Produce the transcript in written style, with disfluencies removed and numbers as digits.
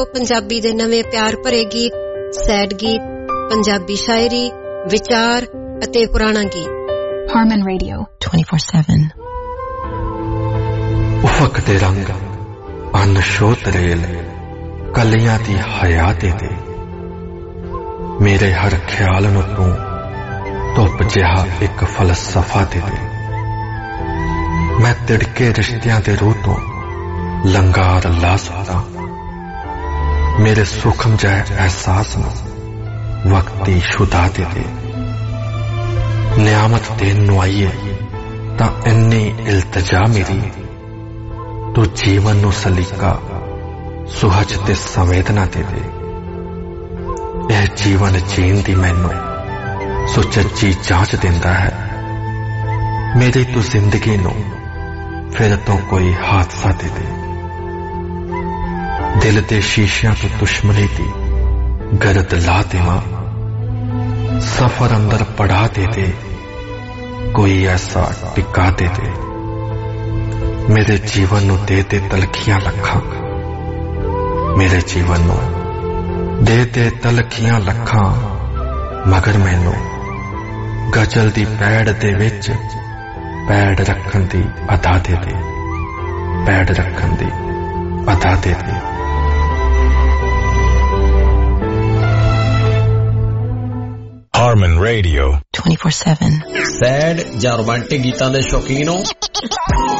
पंजाबी दे नवे प्यार भरे गीत, सैड गीत, पंजाबी शायरी, विचार अते पुराना गीत। Harman Radio 24/7। उफक दे रंग अनशोत रेल कलियां दी हयात दे मेरे हर ख्याल नूं तू धुप जिहा एक फलसफा दे मैं तिड़के रिश्तियां दे रूह तो लंगार ला सकता मेरे सूखम जाए एहसास न वक्ती शुदा दे नियामत देन नूं आईए तां इन्नी इल्तजा मेरी तू जीवन नूं सलीका सुहज ते संवेदना दे यह जीवन जीन दी मैनू सुचज्जी जांच देंदा है मेरी तू जिंदगी नूं फिर तो कोई हादसा दे दिल दे शीशियां तो दुश्मनी दी गरद ला देवा सफर अंदर पड़ा दे कोई ऐसा टिका दे मेरे जीवन नूं दे तलखियां लखा मेरे जीवन नूं दे तलखियां लखा मगर मैनू गजल दी पैड़ दे विच पैड़ रखन दी अदा दे पैड़ रखन दी अदा दे Harman Radio 24/7। सैड ਜਾਂ रोमांटिक गीतां दे शौकीन हो